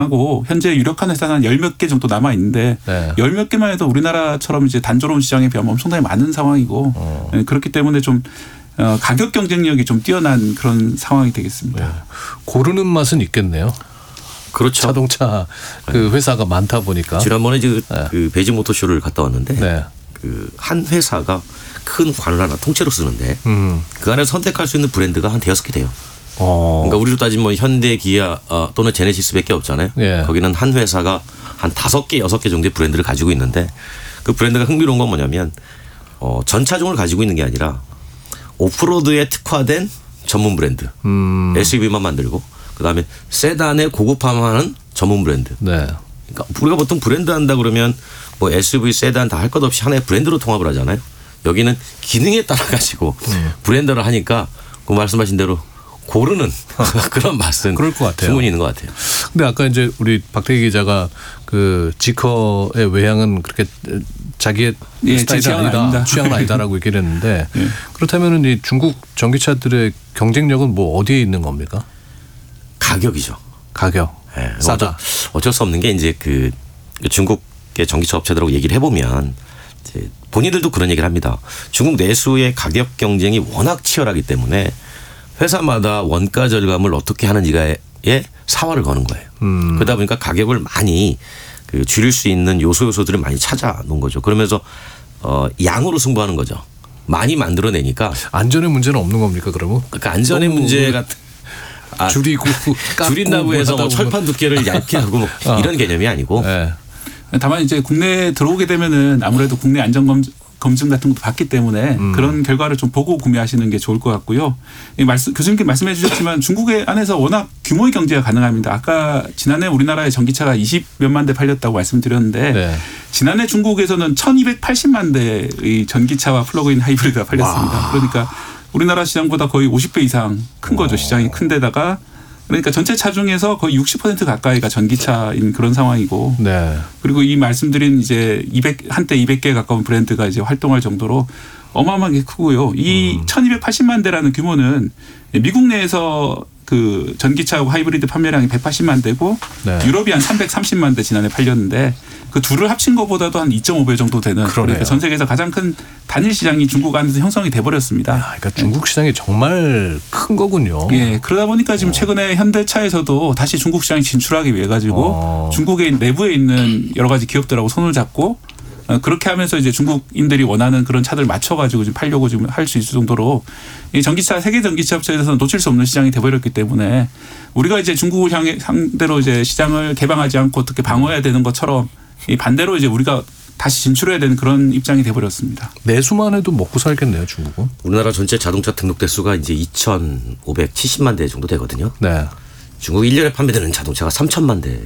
하고 현재 유력한 회사는 한 열 몇 개 정도 남아 있는데 네. 열 몇 개만 해도 우리나라처럼 이제 단조로운 시장에 비하면 엄청나게 많은 상황이고 그렇기 때문에 좀 가격 경쟁력이 좀 뛰어난 그런 상황이 되겠습니다. 네. 고르는 맛은 있겠네요. 그렇죠. 자동차 그 회사가 많다 보니까. 지난번에 그 베이징 모터쇼를 갔다 왔는데 네. 그 한 회사가 큰 관을 하나 통째로 쓰는데 그 안에 선택할 수 있는 브랜드가 한 대여섯 개 돼요. 그러니까 우리로 따지면 뭐 현대, 기아 또는 제네시스밖에 없잖아요. 예. 거기는 한 회사가 한 5개, 6개 정도의 브랜드를 가지고 있는데 그 브랜드가 흥미로운 건 뭐냐면 전차종을 가지고 있는 게 아니라 오프로드에 특화된 전문 브랜드. SUV만 만들고 그다음에 세단에 고급화하는 전문 브랜드. 네. 그러니까 우리가 보통 브랜드 한다 그러면 뭐 SUV, 세단 다 할 것 없이 하나의 브랜드로 통합을 하잖아요. 여기는 기능에 따라 가지고 브랜드를 하니까 그 말씀하신 대로 고르는 그런 맛은 그럴 것 같아요. 충분히 있는 것 같아요. 근데 아까 이제 우리 박태기 기자가 그 지커의 외향은 그렇게 자기의 스타일이 아니다, 취향은 아니다라고 얘기를 했는데 그렇다면은 이 중국 전기차들의 경쟁력은 뭐 어디에 있는 겁니까? 가격이죠. 가격. 네, 싸다. 어쩔 수 없는 게 이제 그 중국의 전기차 업체들하고 얘기를 해보면 이제 본인들도 그런 얘기를 합니다. 중국 내수의 가격 경쟁이 워낙 치열하기 때문에 회사마다 원가 절감을 어떻게 하는지에 사활을 거는 거예요. 그러다 보니까 가격을 많이 그 줄일 수 있는 요소들을 많이 찾아 놓은 거죠. 그러면서 양으로 승부하는 거죠. 많이 만들어내니까. 안전의 문제는 없는 겁니까 그러면? 그러니까 안전의 문제가 줄이고 줄인다고 해서 뭐 철판 두께를 얇게 하고 뭐 이런 개념이 아니고. 네. 다만 이제 국내에 들어오게 되면은 아무래도 국내 안전 검증 같은 것도 받기 때문에 그런 결과를 좀 보고 구매하시는 게 좋을 것 같고요. 교수님께 말씀해 주셨지만 중국의 안에서 워낙 규모의 경제가 가능합니다. 아까 지난해 우리나라의 전기차가 20몇만 대 팔렸다고 말씀드렸는데 네. 지난해 중국에서는 1280만 대의 전기차와 플러그인 하이브리드가 팔렸습니다. 와. 그러니까 우리나라 시장보다 거의 50배 이상 큰 거죠. 시장이 큰 데다가 그러니까 전체 차 중에서 거의 60% 가까이가 전기차인 그런 상황이고. 네. 그리고 이 말씀드린 이제 한때 200개 가까운 브랜드가 이제 활동할 정도로 어마어마하게 크고요. 이 1280만 대라는 규모는 미국 내에서 그 전기차하고 하이브리드 판매량이 180만 대고 네. 유럽이 한 330만 대 지난해 팔렸는데 그 둘을 합친 것보다도 한 2.5배 정도 되는 그러네요. 그러니까 전 세계에서 가장 큰 단일 시장이 중국 안에서 형성이 돼버렸습니다. 그러니까 중국 시장이 정말 큰 거군요. 예, 그러다 보니까 지금 최근에 현대차에서도 다시 중국 시장에 진출하기 위해 가지고 중국의 내부에 있는 여러 가지 기업들하고 손을 잡고 그렇게 하면서 이제 중국인들이 원하는 그런 차들 맞춰가지고 지금 팔려고 지금 할 수 있을 정도로 이 전기차 세계 전기차 업체에서는 놓칠 수 없는 시장이 돼버렸기 때문에 우리가 이제 중국을 향해 상대로 이제 시장을 개방하지 않고 어떻게 방어해야 되는 것처럼 이 반대로 이제 우리가 다시 진출해야 되는 그런 입장이 돼버렸습니다. 내수만 해도 먹고 살겠네요, 중국은. 우리나라 전체 자동차 등록 대수가 이제 2,570만 대 정도 되거든요. 네. 중국 1년에 판매되는 자동차가 3천만 대.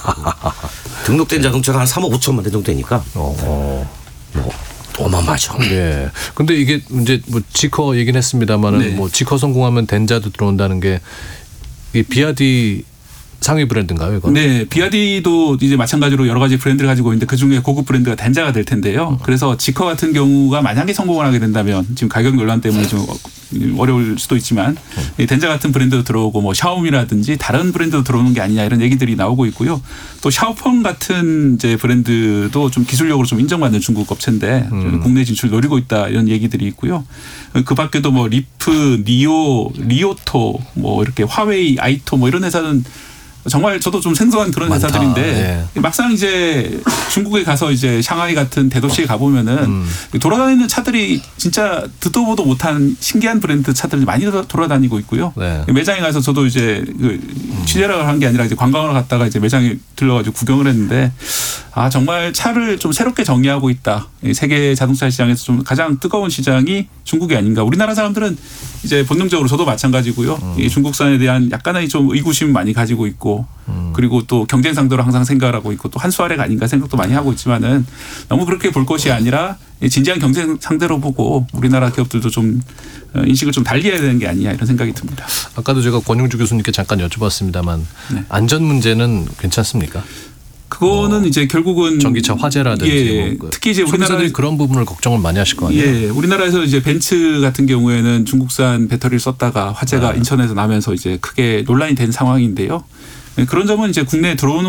등록된 자동차가 한 3억 5천만 대 정도 되니까 뭐 어마어마하죠. 네. 근데 이게 이제 뭐 지커 얘기는 했습니다만은 네. 뭐 지커 성공하면 덴자도 들어온다는 게 이 비아디 상위 브랜드인가요, 이건? 네, 비아디도 이제 마찬가지로 여러 가지 브랜드를 가지고 있는데 그 중에 고급 브랜드가 덴자가 될 텐데요. 그래서 지커 같은 경우가 만약에 성공을 하게 된다면 지금 가격 논란 때문에 좀 어려울 수도 있지만 이 덴자 같은 브랜드도 들어오고 뭐 샤오미라든지 다른 브랜드도 들어오는 게 아니냐 이런 얘기들이 나오고 있고요. 또 샤오펑 같은 이제 브랜드도 좀 기술력으로 좀 인정받는 중국 업체인데 국내 진출 노리고 있다 이런 얘기들이 있고요. 그 밖에도 뭐 리프, 니오, 리오토 뭐 이렇게 화웨이, 아이토 뭐 이런 회사는 정말 저도 좀 생소한 그런 많다. 회사들인데 네. 막상 이제 중국에 가서 이제 샹하이 같은 대도시에 가보면은 돌아다니는 차들이 진짜 듣도 보도 못한 신기한 브랜드 차들이 많이 돌아다니고 있고요. 네. 매장에 가서 저도 이제 취재를 한 게 아니라 이제 관광을 갔다가 이제 매장에 들러가지고 구경을 했는데 아 정말 차를 좀 새롭게 정의하고 있다. 세계 자동차 시장에서 좀 가장 뜨거운 시장이 중국이 아닌가. 우리나라 사람들은 이제 본능적으로 저도 마찬가지고요. 이 중국산에 대한 약간의 좀 의구심 많이 가지고 있고 그리고 또 경쟁 상대로 항상 생각을 하고 있고 또 한 수 아래가 아닌가 생각도 많이 하고 있지만은 너무 그렇게 볼 것이 아니라 진지한 경쟁 상대로 보고 우리나라 기업들도 좀 인식을 좀 달리 해야 되는 게 아니냐 이런 생각이 듭니다. 아까도 제가 권용주 교수님께 잠깐 여쭤봤습니다만 네. 안전 문제는 괜찮습니까? 그거는 이제 결국은 전기차 화재라든지 예, 뭐 특히 이제 소비자들이 그런 부분을 걱정을 많이 하실 거 아니에요. 예, 우리나라에서 이제 벤츠 같은 경우에는 중국산 배터리를 썼다가 화재가 인천에서 나면서 이제 크게 논란이 된 상황인데요. 그런 점은 이제 국내에 들어오는